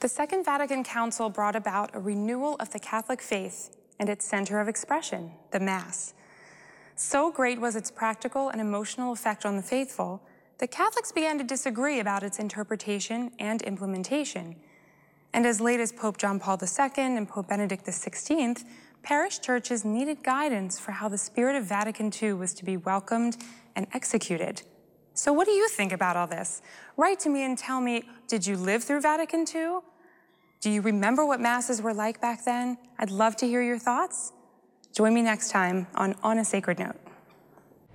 The Second Vatican Council brought about a renewal of the Catholic faith and its center of expression, the Mass. So great was its practical and emotional effect on the faithful that Catholics began to disagree about its interpretation and implementation. And as late as Pope John Paul II and Pope Benedict XVI, parish churches needed guidance for how the spirit of Vatican II was to be welcomed and executed. So what do you think about all this? Write to me and tell me, did you live through Vatican II? Do you remember what Masses were like back then? I'd love to hear your thoughts. Join me next time on a Sacred Note.